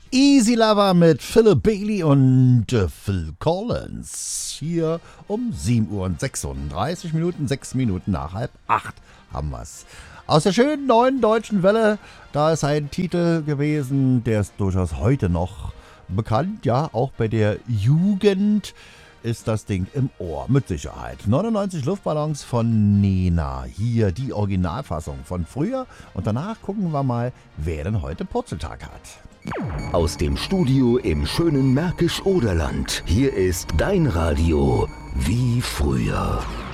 Easy Lover mit Philip Bailey und Phil Collins. Hier um 7 Uhr und 36 Minuten, 6 Minuten nach 7:30 haben wir's. Aus der schönen neuen deutschen Welle, da ist ein Titel gewesen, der ist durchaus heute noch bekannt, ja, auch bei der Jugend ist das Ding im Ohr, mit Sicherheit. 99 Luftballons von Nena, hier die Originalfassung von früher und danach gucken wir mal, wer denn heute Purzeltag hat. Aus dem Studio im schönen Märkisch-Oderland. Hier ist dein Radio wie früher.